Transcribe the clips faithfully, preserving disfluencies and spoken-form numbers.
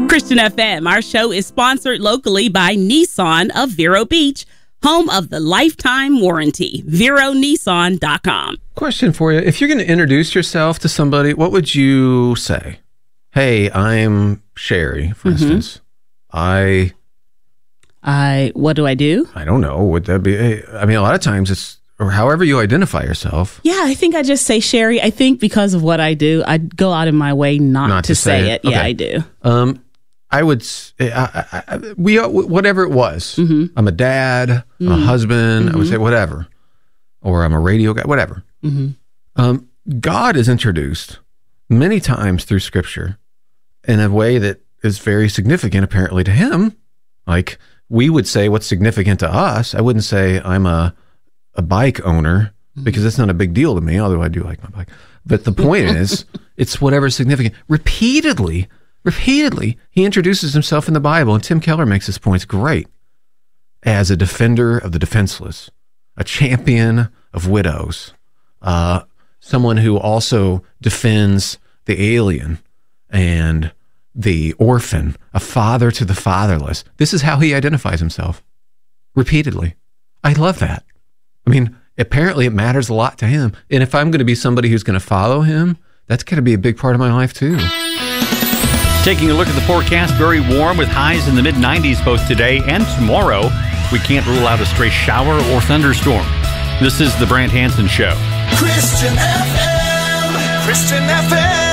Christian F M. Our show is sponsored locally by Nissan of Vero Beach, home of the lifetime warranty. Vero Nissan dot com. Question for you. If you're going to introduce yourself to somebody, what would you say? Hey, I'm Sherry, for mm-hmm. instance. I... I... What do I do? I don't know. Would that be... I mean, a lot of times it's... Or however you identify yourself. Yeah, I think I just say Sherry. I think because of what I do, I go out of my way not, not to, to say, say it. it. Okay. Yeah, I do. Um, I would, I, I, I, we, whatever it was. Mm-hmm. I'm a dad, I'm mm-hmm. a husband, mm-hmm. I would say whatever. Or I'm a radio guy, whatever. Mm-hmm. Um, God is introduced many times through Scripture in a way that is very significant, apparently, to him. Like, we would say what's significant to us. I wouldn't say I'm a, a bike owner, because it's not a big deal to me, although I do like my bike. But the point is, it's whatever's significant. Repeatedly, repeatedly, he introduces himself in the Bible, and Tim Keller makes his points great, as a defender of the defenseless, a champion of widows, uh, someone who also defends the alien and the orphan, a father to the fatherless. This is how he identifies himself, repeatedly. I love that. I mean, apparently it matters a lot to him. And if I'm going to be somebody who's going to follow him, that's going to be a big part of my life too. Taking a look at the forecast, very warm with highs in the mid nineties both today and tomorrow. We can't rule out a stray shower or thunderstorm. This is the Brant Hansen Show. Christian F M. Christian F M.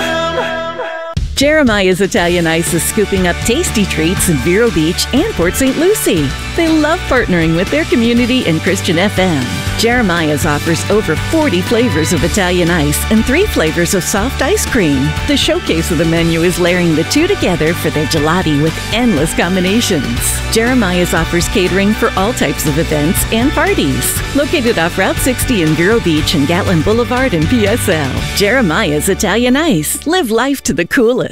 Jeremiah's Italian Ice is scooping up tasty treats in Vero Beach and Port Saint Lucie. They love partnering with their community and Christian F M. Jeremiah's offers over forty flavors of Italian ice and three flavors of soft ice cream. The showcase of the menu is layering the two together for their gelati with endless combinations. Jeremiah's offers catering for all types of events and parties. Located off Route sixty in Vero Beach and Gatlin Boulevard in P S L. Jeremiah's Italian Ice. Live life to the coolest.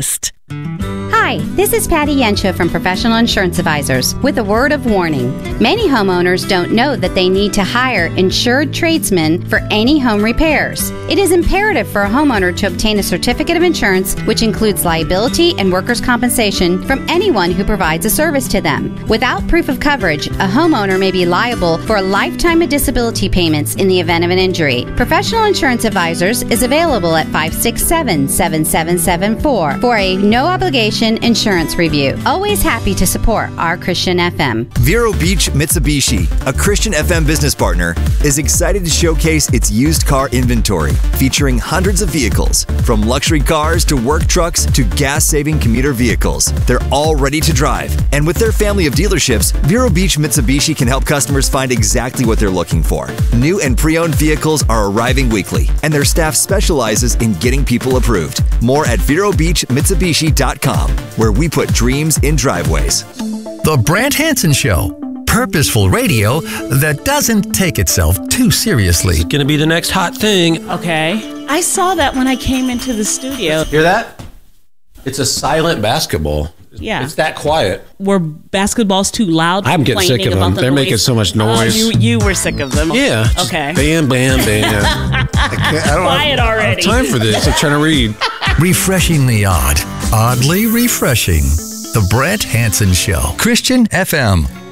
Hi, this is Patty Yensha from Professional Insurance Advisors with a word of warning. Many homeowners don't know that they need to hire insured tradesmen for any home repairs. It is imperative for a homeowner to obtain a certificate of insurance, which includes liability and workers' compensation from anyone who provides a service to them. Without proof of coverage, a homeowner may be liable for a lifetime of disability payments in the event of an injury. Professional Insurance Advisors is available at five six seven, seven seven seven four for a no-obligation insurance review. Always happy to support our Christian F M. Vero Beach Mitsubishi, a Christian F M business partner, is excited to showcase its used car inventory, featuring hundreds of vehicles, from luxury cars to work trucks to gas-saving commuter vehicles. They're all ready to drive. And with their family of dealerships, Vero Beach Mitsubishi can help customers find exactly what they're looking for. New and pre-owned vehicles are arriving weekly, and their staff specializes in getting people approved. More at Vero Beach Mitsubishi dot com, where we put dreams in driveways. The Brant Hansen Show. Purposeful radio that doesn't take itself too seriously. It's going to be the next hot thing. Okay. I saw that when I came into the studio. Hear that? It's a silent basketball. Yeah. It's that quiet. Were basketballs too loud? I'm getting sick of them. The They're noise? making so much noise. Oh, you, you were sick of them. Yeah. Okay. Bam, bam, bam. I, can't, I don't Quiet have, already. I don't have time for this. I'm trying to read. Refreshingly odd. Oddly refreshing. The Brant Hansen Show. Christian F M.